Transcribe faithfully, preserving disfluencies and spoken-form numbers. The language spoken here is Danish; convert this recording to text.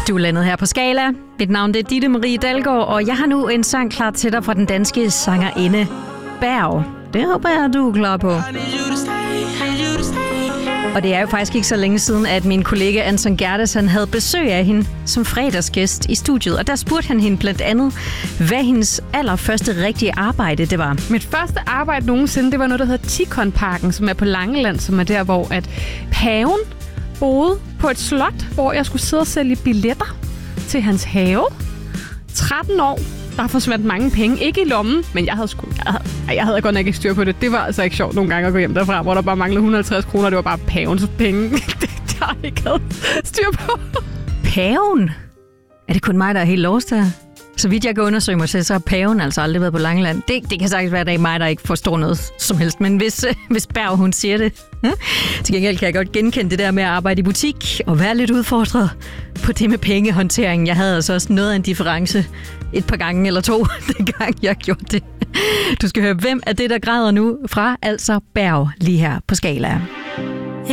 Du er landet her på Skala. Mit navn det er Ditte Marie Dalgaard, og jeg har nu en sang klar til dig fra den danske sangerinde Berg. Det håber jeg, du er klar på. Og det er jo faktisk ikke så længe siden, at min kollega Anton Gerdes, han havde besøg af hende som fredagsgæst i studiet. Og der spurgte han hende blandt andet, hvad hendes allerførste rigtige arbejde det var. Mit første arbejde nogensinde, det var noget, der hedder Tikonparken, som er på Langeland, som er der, hvor at paven boede på et slot, hvor jeg skulle sidde og sælge billetter til hans have. tretten år. Der forsvandt mange penge. Ikke i lommen, men jeg havde, sgu, jeg havde, jeg havde godt nok ikke styr på det. Det var altså ikke sjovt nogle gange at gå hjem derfra, hvor der bare manglede et hundrede og halvtreds kroner. Det var bare pavens penge. Det har jeg ikke havde styr på. Paven? Er det kun mig, der er helt lost her? Så vidt jeg kan undersøge mig til, så har paven altså aldrig været på Langeland. Det, det kan sagtens være, at det er mig, der ikke forstår noget som helst. Men hvis, hvis Berg, hun siger det. Ja? Til gengæld kan jeg godt genkende det der med at arbejde i butik og være lidt udfordret på det med pengehåndtering. Jeg havde altså også noget af en difference et par gange eller to, dengang jeg gjorde det. Du skal høre, hvem er det, der græder nu fra altså Berg lige her på Skala.